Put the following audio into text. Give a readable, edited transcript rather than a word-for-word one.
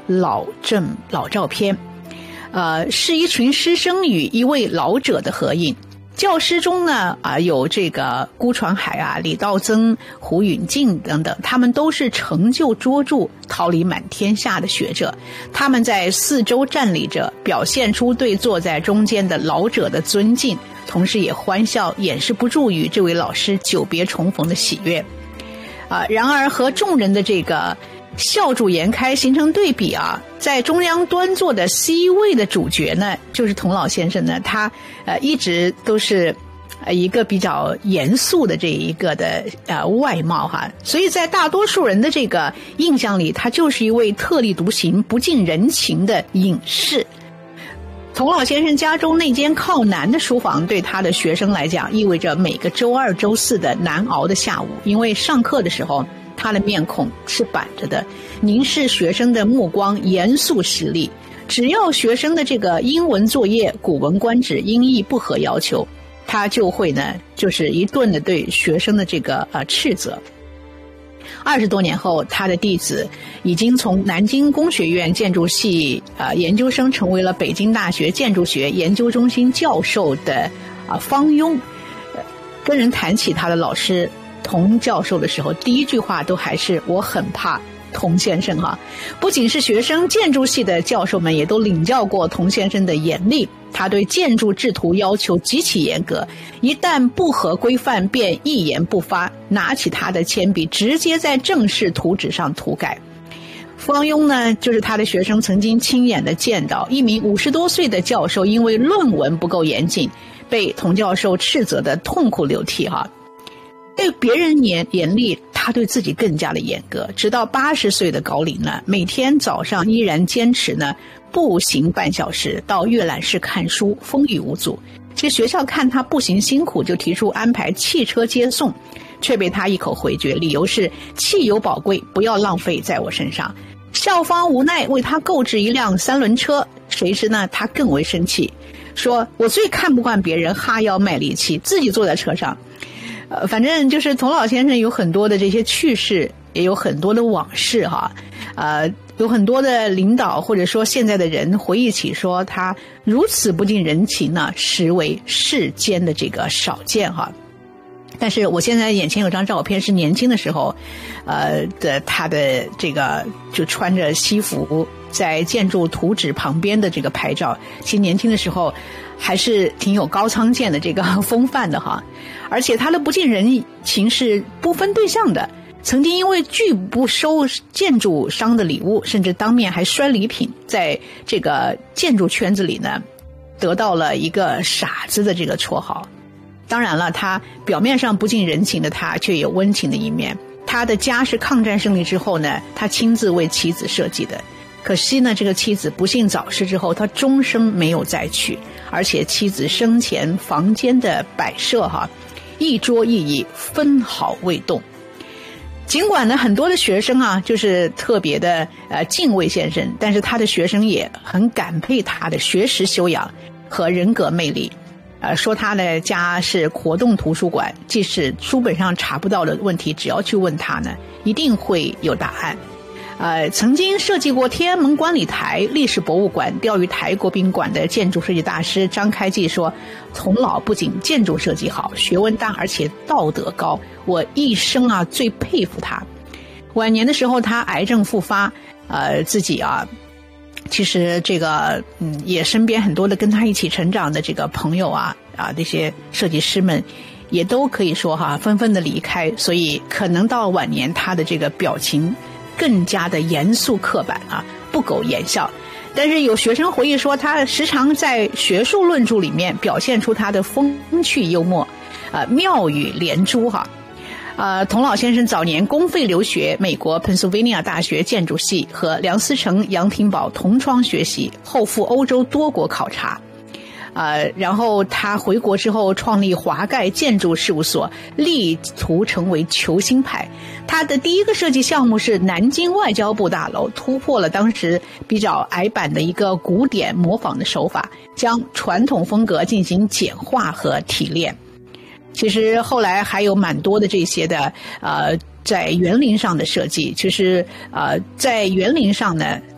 老照片，是一群师生与一位老者的合影。教师中呢有这个辜传海李道增、胡允敬等等，他们都是成就卓著、桃李满天下的学者。他们在四周站立着，表现出对坐在中间的老者的尊敬，同时也欢笑，掩饰不住与这位老师久别重逢的喜悦。然而和众人的这个笑逐颜开形成对比在中央端坐的 C 位的主角呢，就是童老先生呢，他一直都是一个比较严肃的这一个的外貌所以在大多数人的这个印象里，他就是一位特立独行、不近人情的隐士。童老先生家中那间靠南的书房，对他的学生来讲意味着每个周二周四的难熬的下午，因为上课的时候他的面孔是板着的，凝视学生的目光严肃实力，只要学生的这个英文作业、古文观止、音译不合要求，他就会呢就是一顿的对学生的这个斥责。20多年后，他的弟子已经从南京工学院建筑系研究生成为了北京大学建筑学研究中心教授的方庸，跟人谈起他的老师童教授的时候，第一句话都还是我很怕童先生不仅是学生，建筑系的教授们也都领教过童先生的严厉。他对建筑制图要求极其严格，一旦不合规范便一言不发，拿起他的铅笔直接在正式图纸上涂改。方庸呢，就是他的学生曾经亲眼的见到一名50多岁的教授因为论文不够严谨，被童教授斥责的痛哭流涕对别人严厉，他对自己更加的严格。直到80岁的高龄呢，每天早上依然坚持呢步行半小时到阅览室看书，风雨无阻。其实学校看他步行辛苦，就提出安排汽车接送，却被他一口回绝，理由是汽油宝贵，不要浪费在我身上。校方无奈为他购置一辆3轮车，谁知呢他更为生气，说我最看不惯别人哈腰卖力气，自己坐在车上。反正就是童老先生有很多的这些趣事，也有很多的往事有很多的领导或者说现在的人回忆起说他如此不近人情呢，实为世间的这个少见但是我现在眼前有张照片，是年轻的时候他的这个就穿着西服在建筑图纸旁边的这个拍照，其实年轻的时候还是挺有高仓健的这个风范的而且他的不近人情是不分对象的，曾经因为拒不收建筑商的礼物，甚至当面还摔礼品，在这个建筑圈子里呢得到了一个傻子的这个绰号。当然了，他表面上不近人情的他却有温情的一面。他的家是抗战胜利之后呢他亲自为妻子设计的，可惜呢这个妻子不幸早逝之后，他终生没有再娶，而且妻子生前房间的摆设一桌一椅分毫未动。尽管呢很多的学生就是特别的敬畏先生，但是他的学生也很感佩他的学识修养和人格魅力。说他的家是活动图书馆，即使书本上查不到的问题，只要去问他呢一定会有答案。曾经设计过天安门观礼台、历史博物馆、钓鱼台国宾馆的建筑设计大师张开济说，童老不仅建筑设计好，学问大，而且道德高，我一生最佩服他。晚年的时候他癌症复发，自己其实这个也身边很多的跟他一起成长的这个朋友这些设计师们也都可以说纷纷的离开，所以可能到晚年他的这个表情更加的严肃刻板不苟言笑。但是有学生回忆说，他时常在学术论著里面表现出他的风趣幽默，妙语连珠童老先生早年公费留学美国 Pennsylvania 大学建筑系，和梁思成、杨廷宝同窗学习，后赴欧洲多国考察。然后他回国之后创立华盖建筑事务所，力图成为球星派。他的第一个设计项目是南京外交部大楼，突破了当时比较矮板的一个古典模仿的手法，将传统风格进行简化和提炼。其实后来还有蛮多的这些的在园林上的设计，就是在园林上呢